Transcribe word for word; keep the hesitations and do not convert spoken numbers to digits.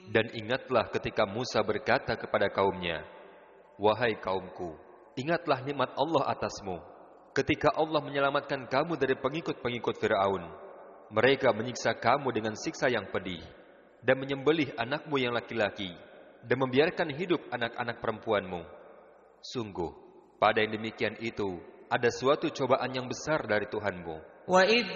Dan ingatlah ketika Musa berkata kepada kaumnya, "Wahai kaumku, ingatlah nikmat Allah atasmu, ketika Allah menyelamatkan kamu dari pengikut-pengikut Fir'aun. Mereka menyiksa kamu dengan siksa yang pedih, dan menyembelih anakmu yang laki-laki, dan membiarkan hidup anak-anak perempuanmu. Sungguh, pada yang demikian itu, ada suatu cobaan yang besar dari Tuhanmu. وَإِذْ